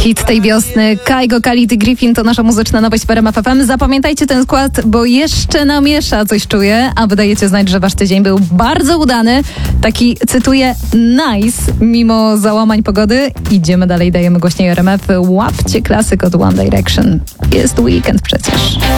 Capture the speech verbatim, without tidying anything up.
Hit tej wiosny. Kygo, Khalid i Griffin to nasza muzyczna nowość w R M F F M. Zapamiętajcie ten skład, bo jeszcze namiesza, coś czuję, a wydajecie znać, że wasz tydzień był bardzo udany. Taki, cytuję, nice, mimo załamań pogody. Idziemy dalej, dajemy głośniej R M F. Łapcie klasyk od One Direction. Jest weekend przecież.